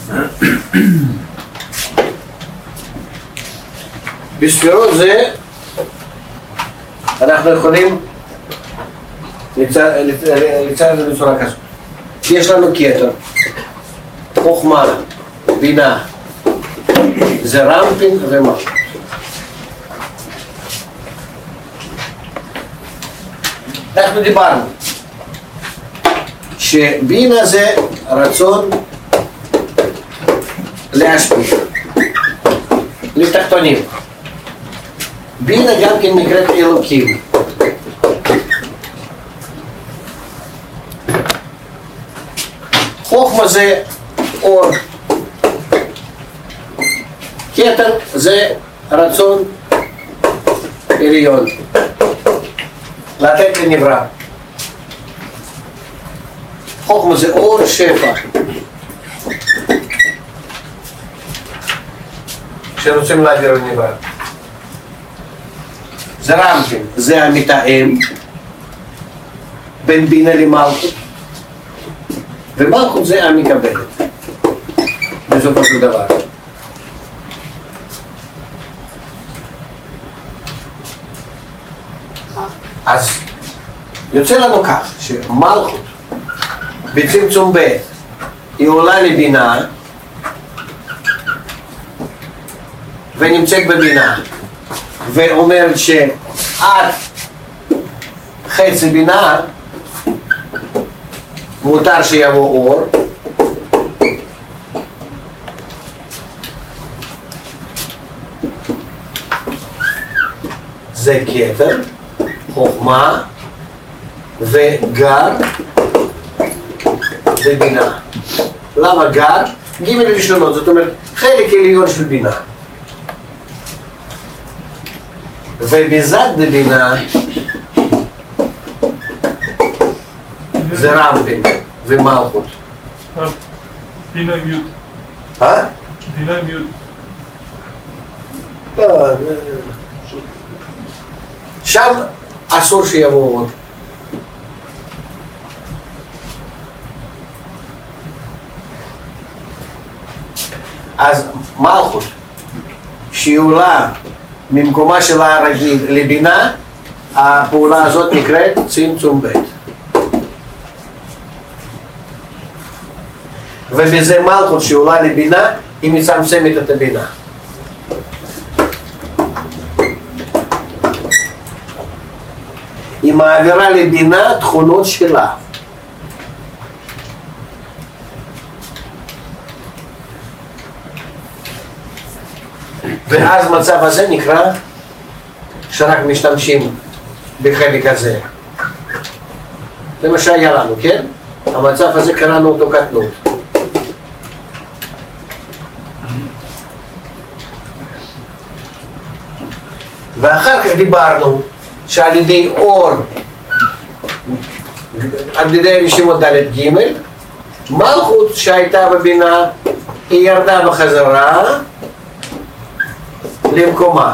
בספירות זה אנחנו יכולים לצייר את זה בצורה כזאת. יש לנו כתר, חוכמה, בינה, זה רמפין ומלכות. אנחנו דיברנו שבינה זה רצון להשפיע לתחתונים. בינה גם כן נקראת אלוקים. חוכמה זה אור. כתר זה רצון עליון. לתת לנברא. חוכמה זה אור שפע. שרוצים להעביר לנברא. זה רמפין, זה המתאם בין בינה למלכות. ומלכות זה המקבלת. בסופו של דבר. אז יוצא לנו כך שמלכות בצמצום ב' היא עולה לבינה ונמצאת בבינה ואומרת שעד חצי בינה מותר שיבוא אור זה כתר, חוכמה וגר ובינה. למה גר? ג' ראשונות, זאת אומרת חלק עליון של בינה. ובזד בבינה זה רמפין ומלכות. בינה מיוט. בינה מיוט. שם אסור שיבוא עוד. אז מלכות שהיא עולה ממקומה שלה הרגיל לבינה, הפעולה הזאת נקראת צמצום ב'. ובזה מלכות שהיא עולה לבינה, היא מצמצמת את הבינה. היא מעבירה לבינה תכונות שלה. ואז מצב הזה נקרא שרק משתמשים בחלק הזה. זה מה שהיה לנו, כן? המצב הזה קראנו אותו קטנות. ואחר כך דיברנו שעל ידי אור, על ידי רשימות ד' ג', מלכות שהייתה בבינה היא ירדה בחזרה למקומה.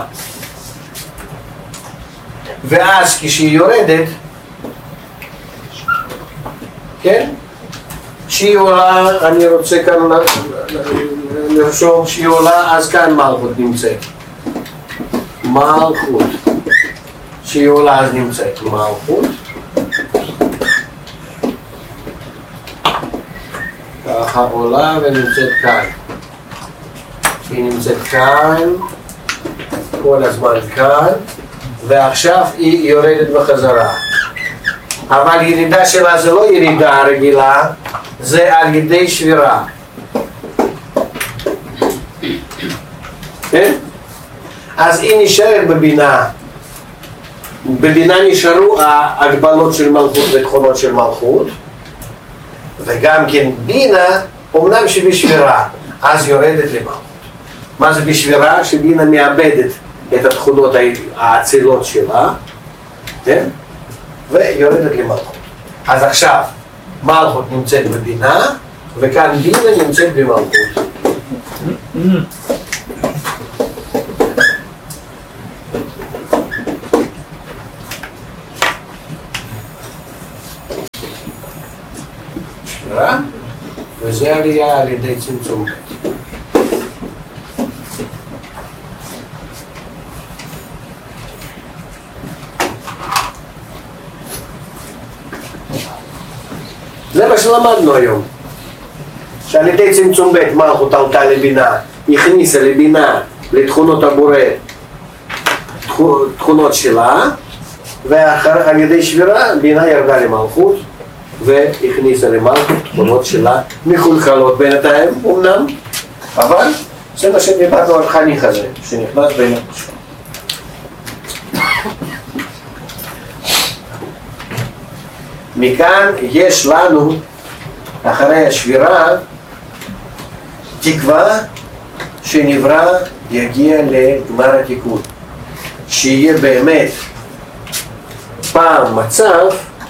ואז כשהיא יורדת, כן? כשהיא עולה, אני רוצה כאן לרשום שהיא עולה, אז כאן מלכות נמצאת. מלכות. שהיא עולה אז נמצאת מלכות. ככה עולה ונמצאת כאן. היא נמצאת כאן, כל הזמן כאן, ועכשיו היא יורדת בחזרה. אבל ירידה שלה זה לא ירידה רגילה, זה על ידי שבירה. כן? אז היא נשארת בבינה. בבינה נשארו ההגבלות של מלכות ותכונות של מלכות, וגם כן בינה, אומנם שבשבירה, אז יורדת למלכות. מה זה בשבירה? שבינה מאבדת את התכונות האצילות שלה, כן? ויורדת למלכות. אז עכשיו, מלכות נמצאת בבינה, וכאן בינה נמצאת במלכות. שזה עלייה על ידי צמצום. זה מה שלמדנו היום, שעל ידי צמצום ב' מלכות עלתה לבינה, הכניסה לבינה לתכונות הבורא תכונות שלה, ועל ידי שבירה בינה ירדה למלכות והכניסה למלכות תכונות שלה מחולחלות בינתיים אמנם, אבל זה מה שדיברנו על חניך הזה שנכנס בין הפשוט. מכאן יש לנו אחרי השבירה תקווה שנברא יגיע לגמר התיקון, שיהיה באמת פעם מצב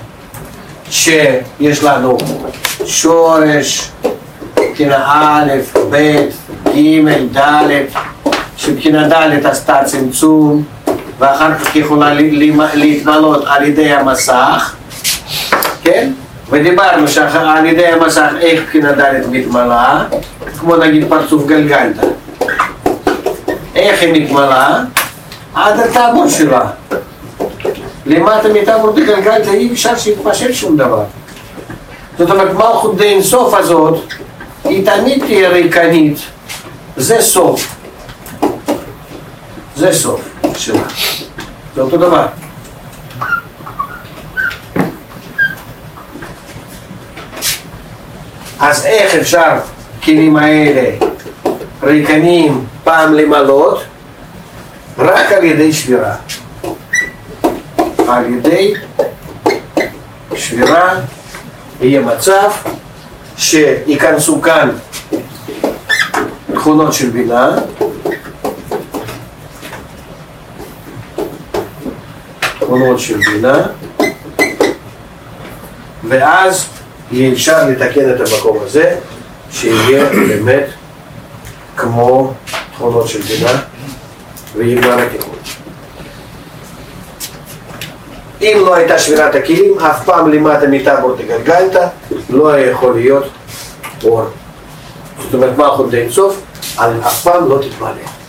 שיש לנו שורש בחינה א', ב', ג', ד', שבחינה ד' עשתה צמצום ואחר כך יכולה להתמלות על ידי המסך, כן? ודיברנו שעל ידי המסך איך בחינה ד' מתמלה, כמו נגיד פרצוף גלגלתא. איך היא מתמלה? עד הטבור שלה. למטה מטבור דגלגלתא אי אפשר שיתפשט שום דבר. זאת אומרת, מלכות די אינסוף הזאת, היא תמיד תהיה ריקנית. זה סוף. זה סוף שלה. זה אותו דבר. אז איך אפשר כלים האלה ריקנים פעם למלות? רק על ידי שבירה. על ידי שבירה יהיה מצב שיכנסו כאן תכונות של בינה, תכונות של בינה, ואז יהיה אפשר לתקן את המקום הזה שיהיה באמת כמו תכונות של בינה ויגמר התיקון. אם לא הייתה שבירת הכלים, אף פעם למטה מטבור דגלגלתא לא יכול להיות אור. זאת אומרת, מלכות די אינסוף אף פעם לא תתמלא.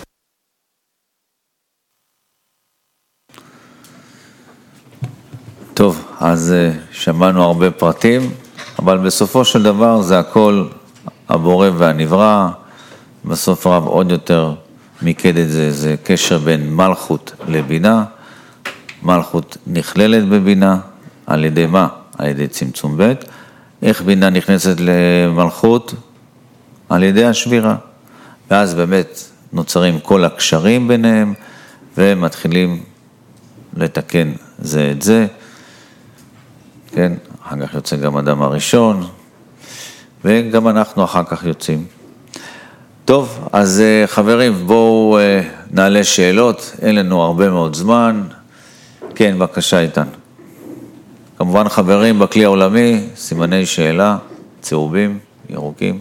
טוב, אז שמענו הרבה פרטים, אבל בסופו של דבר זה הכל הבורא והנברא. בסוף הרב עוד יותר מיקד את זה, זה קשר בין מלכות לבינה. מלכות נכללת בבינה, על ידי מה? על ידי צמצום ב'. איך בינה נכנסת למלכות? על ידי השבירה. ואז באמת נוצרים כל הקשרים ביניהם, ומתחילים לתקן זה את זה. כן, אחר כך יוצא גם אדם הראשון, וגם אנחנו אחר כך יוצאים. טוב, אז חברים, בואו נעלה שאלות, אין לנו הרבה מאוד זמן. כן, בבקשה איתן. כמובן חברים בכלי העולמי, סימני שאלה, צהובים, ירוקים.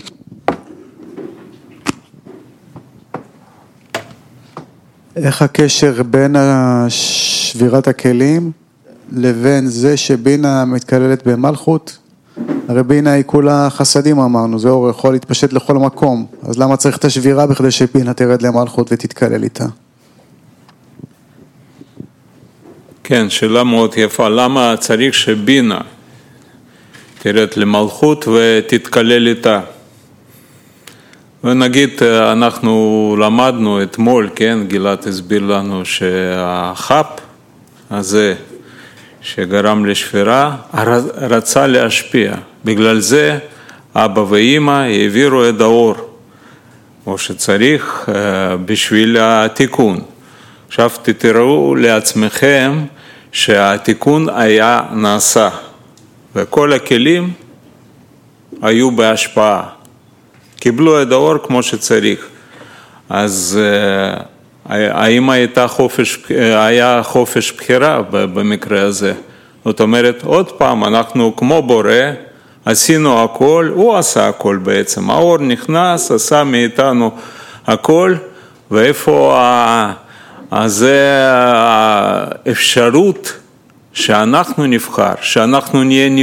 איך הקשר בין שבירת הכלים לבין זה שבינה מתכללת במלכות? הרי בינה היא כולה חסדים אמרנו, זה אור יכול להתפשט לכל מקום, אז למה צריך את השבירה בכדי שבינה תרד למלכות ותתכלל איתה? כן, שאלה מאוד יפה, למה צריך שבינה תרד למלכות ותתכלל איתה? ונגיד אנחנו למדנו אתמול, כן, גלעד הסביר לנו שהחפ הזה שגרם לשבירה רצה להשפיע, בגלל זה אבא ואמא העבירו את האור כמו שצריך בשביל התיקון. עכשיו תתראו לעצמכם שהתיקון היה נעשה וכל הכלים היו בהשפעה, קיבלו את האור כמו שצריך. אז האם היה חופש בחירה במקרה הזה? זאת אומרת, עוד פעם, אנחנו כמו בורא, עשינו הכל, הוא עשה הכל בעצם. האור נכנס, עשה מאיתנו הכל, ואיפה זה האפשרות שאנחנו נבחר, שאנחנו נהיה